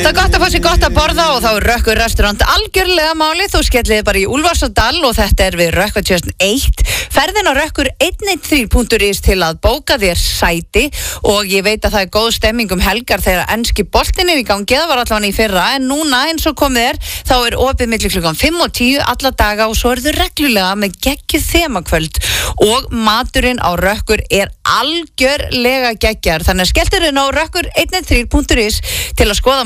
Það gott að fá sér gott að borða og þá Rökkur restaurant algjörlega máli. Þú skellið bara í Úlfarsadal og þetta við Rökkvatjörn 1. Ferðin á rökkur113.is til að bóka þér sæti og ég veit að það góð stemming helgar þegar enski boltinn í gangi. Það var allavega í fyrra en núna eins og komið þá opið milli klukkan 5 og 10 alla daga og svo þau reglulega með geggjuð þemakvöld og maturinn á Rökkur algjörlega geggjar. Þannig að skelltu þér á rökkur113.is til að skoða